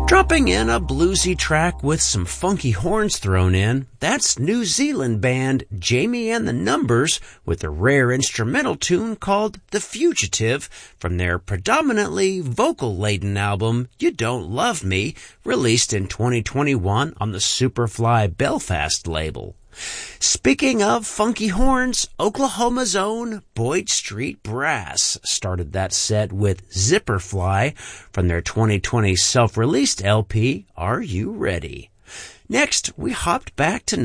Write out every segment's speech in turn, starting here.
Dropping in a bluesy track with some funky horns thrown in, that's New Zealand band Jamie and the Numbers with a rare instrumental tune called The Fugitive from their predominantly vocal-laden album You Don't Love Me, released in 2021 on the Superfly Belfast label. Speaking of funky horns, Oklahoma's own Boyd Street Brass started that set with Zipperfly from their 2020 self-released LP, Are You Ready? Next, we hopped back to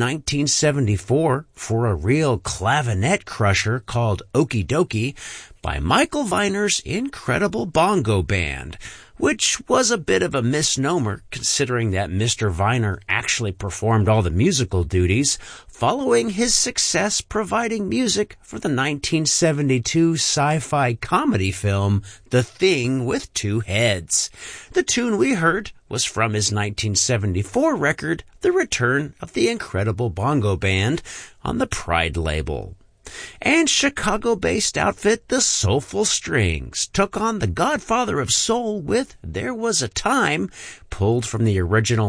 1974 for a real clavinet crusher called Okie Dokie by Michael Viner's incredible bongo band, which was a bit of a misnomer considering that Mr. Viner actually performed all the musical duties following his success providing music for the 1972 sci-fi comedy film The Thing with Two Heads. The tune we heard was from his 1974 record, The Return of the Incredible Bongo Band, on the Pride label. And Chicago-based outfit The Soulful Strings took on the godfather of soul with There Was a Time, pulled from the original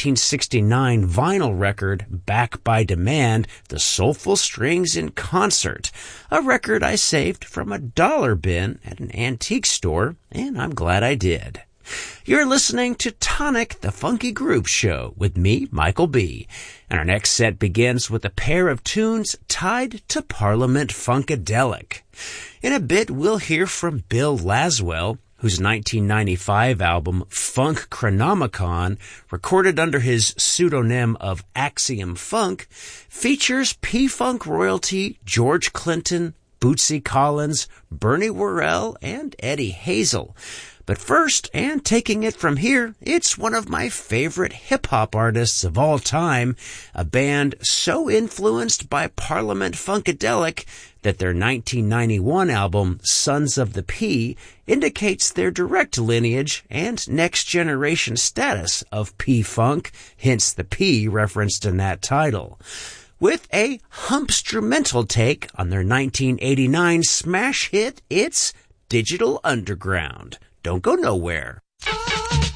1969 vinyl record Back by Demand, The Soulful Strings in Concert, a record I saved from a dollar bin at an antique store, and I'm glad I did. You're listening to Tonic, the Funky Groove Show, with me, Michael B. And our next set begins with a pair of tunes tied to Parliament Funkadelic. In a bit, we'll hear from Bill Laswell, whose 1995 album Funk Chronomicon, recorded under his pseudonym of Axiom Funk, features P-Funk royalty George Clinton, Bootsy Collins, Bernie Worrell, and Eddie Hazel. But first, and taking it from here, it's one of my favorite hip-hop artists of all time, a band so influenced by Parliament Funkadelic that their 1991 album, Sons of the P, indicates their direct lineage and next-generation status of P-Funk, hence the P referenced in that title, with a humpstrumental take on their 1989 smash hit, it's Digital Underground. Don't go nowhere.